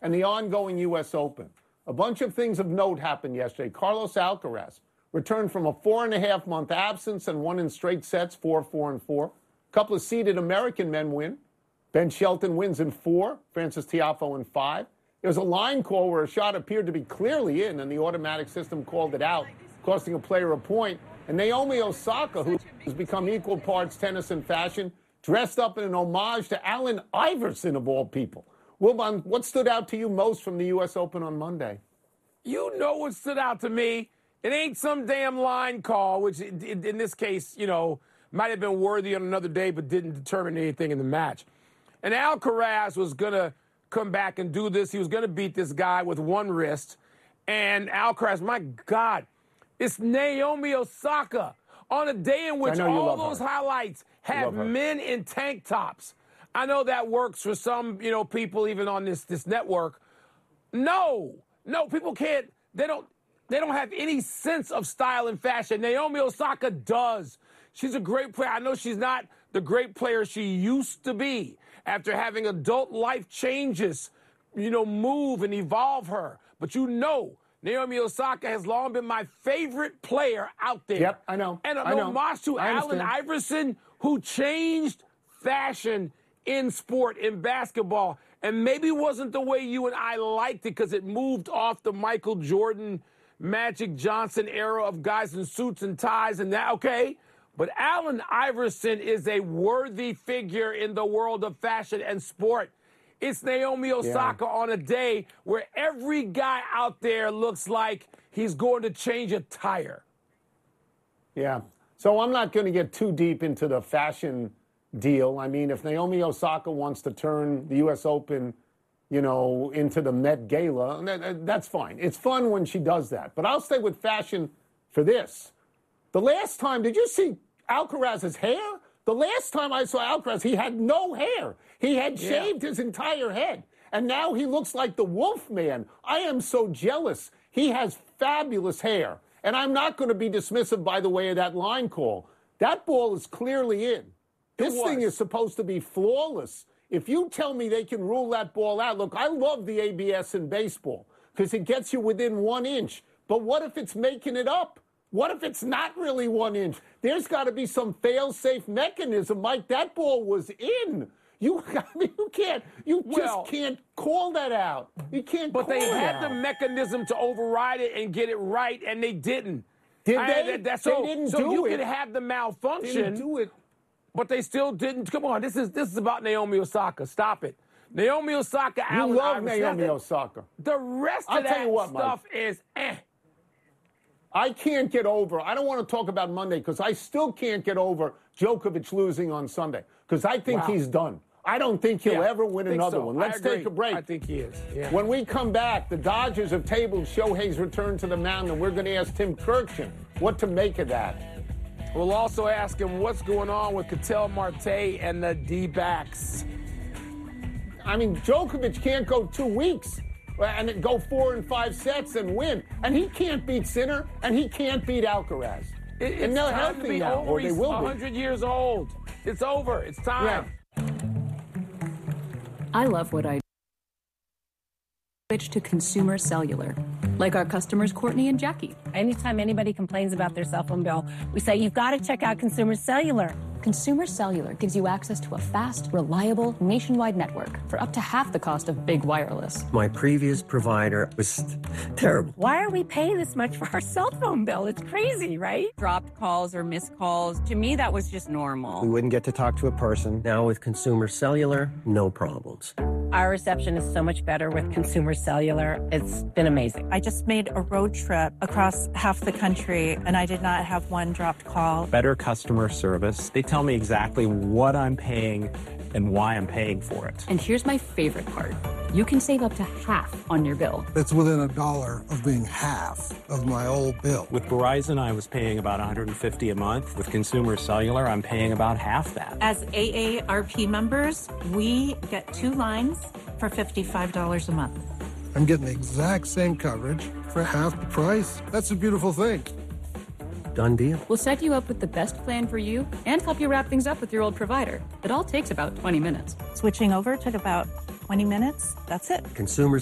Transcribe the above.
and the ongoing U.S. Open. A bunch of things of note happened yesterday. Carlos Alcaraz returned from a 4.5-month absence and won in straight sets, 4-4-4. A couple of seeded American men win. Ben Shelton wins in 4, Francis Tiafoe in 5. There was a line call where a shot appeared to be clearly in, and the automatic system called it out, costing a player a point. And Naomi Osaka, who has become equal parts tennis and fashion, dressed up in an homage to Allen Iverson, of all people. Wilbon, what stood out to you most from the U.S. Open on Monday? You know what stood out to me? It ain't some damn line call, which in this case, might have been worthy on another day, but didn't determine anything in the match. And Alcaraz was going to come back and do this. He was going to beat this guy with one wrist. And Alcaraz, my God, it's Naomi Osaka on a day in which all those highlights have men in tank tops. I know that works for some, people even on this network. No, people can't. They don't have any sense of style and fashion. Naomi Osaka does. She's a great player. I know she's not the great player she used to be after having adult life changes, move and evolve her. But Naomi Osaka has long been my favorite player out there. Yep, I know. And an homage to Allen Iverson, who changed fashion in sport, in basketball, and maybe wasn't the way you and I liked it because it moved off the Michael Jordan, Magic Johnson era of guys in suits and ties and that, okay? But Allen Iverson is a worthy figure in the world of fashion and sport. It's Naomi Osaka on a day where every guy out there looks like he's going to change a tire. Yeah. So I'm not going to get too deep into the fashion deal. I mean, if Naomi Osaka wants to turn the U.S. Open, into the Met Gala, that's fine. It's fun when she does that. But I'll stay with fashion for this. The last time, did you see Alcaraz's hair? The last time I saw Alcaraz, he had no hair. He had shaved his entire head. And now he looks like the Wolf Man. I am so jealous. He has fabulous hair. And I'm not going to be dismissive, by the way, of that line call. That ball is clearly in. This thing is supposed to be flawless. If you tell me they can rule that ball out, look, I love the ABS in baseball because it gets you within 1 inch. But what if it's making it up? What if it's not really 1 inch? There's got to be some fail-safe mechanism. Mike, that ball was in. You just can't call that out. You can't call it out. But they had the mechanism to override it and get it right, and they didn't. Did they? They didn't do it. So you could have the malfunction. They didn't do it. But they still didn't. Come on, this is about Naomi Osaka. Stop it. Naomi Osaka, Allen Iverson. You love Naomi Osaka. The rest of that stuff is I can't get over. I don't want to talk about Monday because I still can't get over Djokovic losing on Sunday because I think he's done. I don't think he'll ever win another one. Let's take a break. I think he is. Yeah. When we come back, the Dodgers have tabled Shohei's return to the mound, and we're going to ask Tim Kurkjian what to make of that. We'll also ask him what's going on with Ketel Marte and the D-backs. I mean, Djokovic can't go 2 weeks and go 4 and 5 sets and win. And he can't beat Sinner, and he can't beat Alcaraz. It's they're time healthy to be now, over. or they He's will be. 100 years old. It's over. It's time. Yeah. I love what I do. Switch to Consumer Cellular, like our customers Courtney and Jackie. Anytime anybody complains about their cell phone bill, we say, you've got to check out Consumer Cellular. Consumer Cellular gives you access to a fast, reliable, nationwide network for up to half the cost of big wireless. My previous provider was terrible. Why are we paying this much for our cell phone bill? It's crazy, right? Dropped calls or missed calls. To me, that was just normal. We wouldn't get to talk to a person. Now with Consumer Cellular, no problems. Our reception is so much better with Consumer Cellular. It's been amazing. I just made a road trip across half the country, and I did not have one dropped call. Better customer service. They tell me exactly what I'm paying and why I'm paying for it. And here's my favorite part. You can save up to half on your bill. It's within $1 of being half of my old bill. With Verizon, I was paying about $150 a month. With Consumer Cellular, I'm paying about half that. As AARP members, we get 2 lines for $55 a month. I'm getting the exact same coverage for half the price. That's a beautiful thing. Done deal. We'll set you up with the best plan for you and help you wrap things up with your old provider. It all takes about 20 minutes. Switching over took about 20 minutes. That's it. Consumer